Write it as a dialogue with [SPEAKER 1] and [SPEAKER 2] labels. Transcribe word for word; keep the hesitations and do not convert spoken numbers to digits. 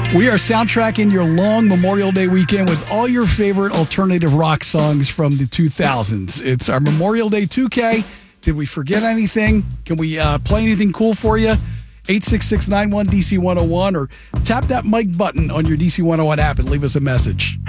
[SPEAKER 1] We are soundtracking your long Memorial Day weekend with all your favorite alternative rock songs from the two thousands. It's our Memorial Day two K. Did we forget anything? Can we uh, play anything cool for you? eight six six, nine one, D C one oh one or tap that mic button on your D C one oh one app and leave us a message.